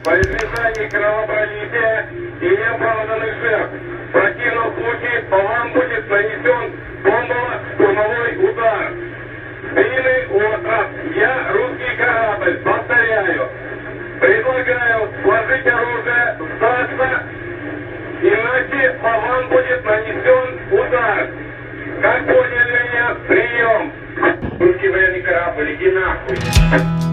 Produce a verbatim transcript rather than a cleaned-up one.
во избежание кровопролития и неоправданных жертв. В противном случае по вам будет нанесен бомбово-штурмовой удар. Длинный остров. Я русский корабль. Повторяю. Предлагаю сложить оружие, сдаться, иначе по вам будет нанесен удар. Как поняли меня? Прием. Русский военный корабль, иди нахуй.